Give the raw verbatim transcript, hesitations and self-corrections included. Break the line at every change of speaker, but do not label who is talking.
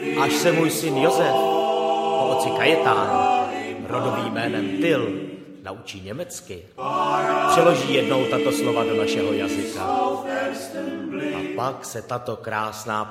až se můj syn Josef po otci Kajetánu, rodovým jménem Till, naučí německy, přeloží jednou tato slova do našeho jazyka. A pak se tato krásná